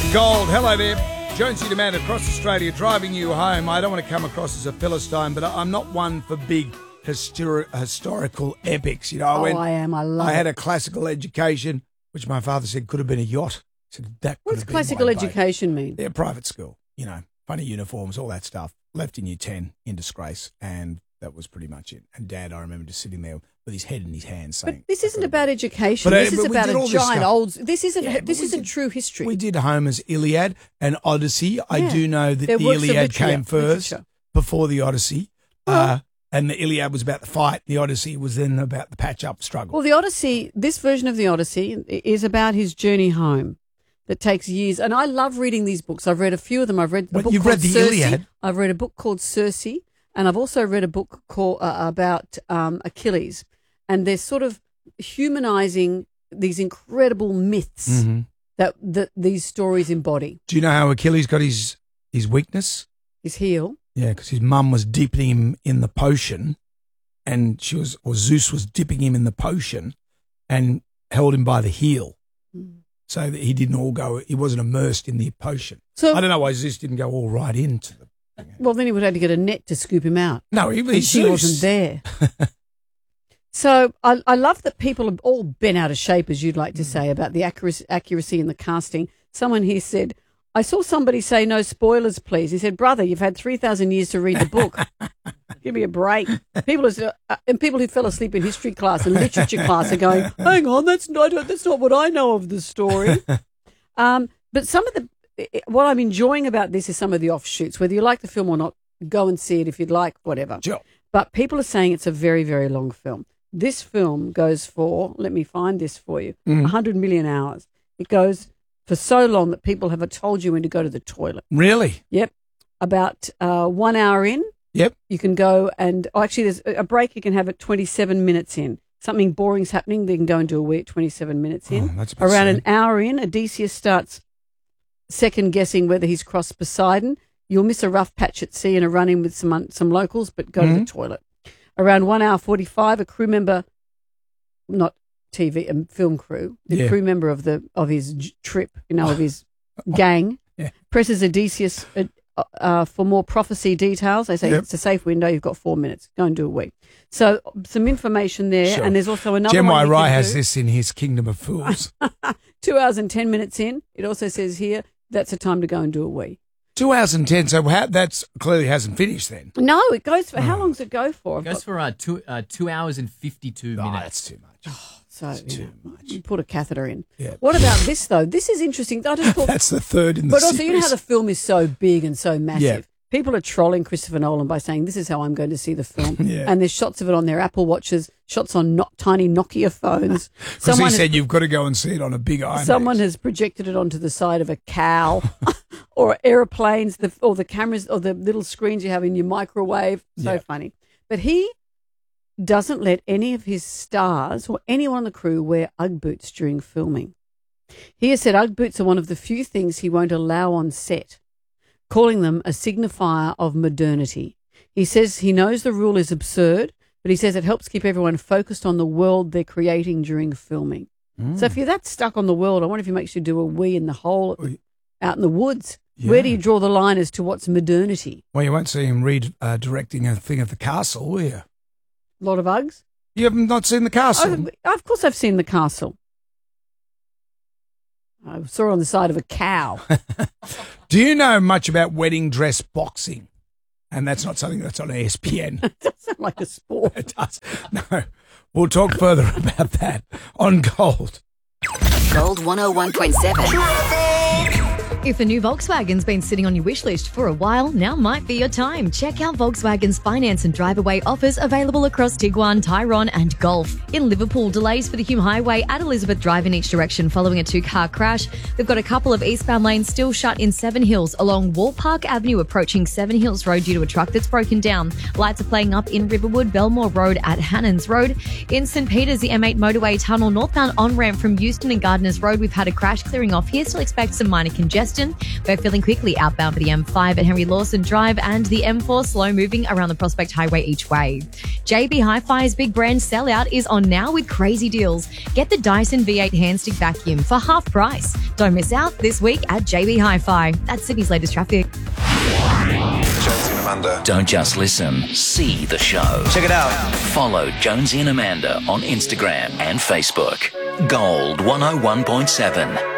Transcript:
Gold, hello there. Jonesy Demand across Australia, driving you home. I don't want to come across as a Philistine, but I'm not one for big historical epics. You know, I am. I love it. I had a classical education, which my father said could have been a yacht. I said, what does classical education mean? Yeah, private school. You know, funny uniforms, all that stuff. Left in year 10 in disgrace, and that was pretty much it. And Dad, I remember just sitting there with his head in his hands saying... But this isn't about education. This is about a giant old... This isn't true history. We did Homer's Iliad and Odyssey. Yeah. I do know that the Iliad came first before the Odyssey. And the Iliad was about the fight. The Odyssey was then about the patch-up struggle. Well, the Odyssey, this version of the Odyssey is about his journey home that takes years. And I love reading these books. I've read a few of them. I've read a book called Circe. Iliad? I've read a book called Circe. And I've also read a book called about Achilles, and they're sort of humanizing these incredible myths that these stories embody. Do you know how Achilles got his weakness? His heel. Yeah, because his mum was dipping him in the potion, and Zeus was dipping him in the potion, and held him by the heel, so that he didn't all go. He wasn't immersed in the potion. So I don't know why Zeus didn't go all right into the. Well, then he would have to get a net to scoop him out. No, she wasn't there. So I love that people are all bent out of shape, as you'd like to say, about the accuracy in the casting. Someone here said, I saw somebody say, no spoilers, please. He said, brother, you've had 3,000 years to read the book. Give me a break. People who fell asleep in history class and literature class are going, hang on, that's not what I know of the story. But what I'm enjoying about this is some of the offshoots. Whether you like the film or not, go and see it if you'd like, whatever. Sure. But people are saying it's a very, very long film. This film goes for, let me find this for you, 100 million hours. It goes for so long that people have told you when to go to the toilet. Really? Yep. About 1 hour in, you can go and, actually there's a break you can have at 27 minutes in. Something boring's happening, they can go and do a wee at 27 minutes in. That's around an hour in, Odysseus starts second guessing whether he's crossed Poseidon. You'll miss a rough patch at sea and a run-in with some locals, but go to the toilet. Around 1 hour 45, a crew member, not TV, film crew, the crew member of his trip, of his gang, presses Odysseus for more prophecy details. They say it's a safe window. You've got 4 minutes. Go and do a wee. So some information there, and there's also another. Gemini Rai has this in his Kingdom of Fools. 2 hours and 10 minutes in. It also says here that's a time to go and do a wee. 2 hours and 10, so that's clearly hasn't finished then. No, it goes for, how long does it go for? It goes for 2 hours and 52 minutes. That's too much. So too much. You put a catheter in. Yeah. What about this, though? This is interesting. I just thought, that's the third in the But series. also, you know how the film is so big and so massive? Yeah. People are trolling Christopher Nolan by saying, this is how I'm going to see the film. Yeah. And there's shots of it on their Apple Watches, shots on tiny Nokia phones. Because he said you've got to go and see it on a big IMAX. Someone has projected it onto the side of a cow or aeroplanes, or the cameras or the little screens you have in your microwave. So funny. But he doesn't let any of his stars or anyone on the crew wear Ugg boots during filming. He has said Ugg boots are one of the few things he won't allow on set, calling them a signifier of modernity. He says he knows the rule is absurd, but he says it helps keep everyone focused on the world they're creating during filming. So if you're that stuck on the world, I wonder if he makes you do a wee in the hole out in the woods. Yeah. Where do you draw the line as to what's modernity? Well, you won't see him directing a thing at the castle, will you? A lot of Uggs? You have not seen the castle? Of course I've seen the castle. I saw it on the side of a cow. Do you know much about wedding dress boxing? And that's not something that's on ESPN. It does sound like a sport. It does. No. We'll talk further about that on Gold. Gold 101.7. If a new Volkswagen's been sitting on your wish list for a while, now might be your time. Check out Volkswagen's finance and drive-away offers available across Tiguan, Tyrone and Golf. In Liverpool, delays for the Hume Highway at Elizabeth Drive in each direction following a two-car crash. They've got a couple of eastbound lanes still shut in Seven Hills along Wall Park Avenue approaching Seven Hills Road due to a truck that's broken down. Lights are playing up in Riverwood, Belmore Road at Hannons Road. In St Peters, the M8 motorway tunnel northbound on-ramp from Euston and Gardeners Road. We've had a crash clearing off here. Still expect some minor congestion congestion. We're filling quickly outbound for the M5 at Henry Lawson Drive and the M4 slow moving around the Prospect Highway each way. JB Hi-Fi's big brand sellout is on now with crazy deals. Get the Dyson V8 handstick vacuum for half price. Don't miss out this week at JB Hi-Fi. That's Sydney's latest traffic. Jonesy and Amanda. Don't just listen, see the show. Check it out. Follow Jonesy and Amanda on Instagram and Facebook. Gold 101.7.